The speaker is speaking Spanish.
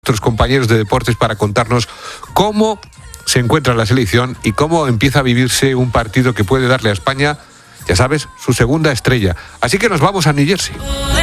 nuestros compañeros de deportes para contarnos cómo se encuentra la selección y cómo empieza a vivirse un partido que puede darle a España, ya sabes, su segunda estrella. Así que nos vamos a New Jersey.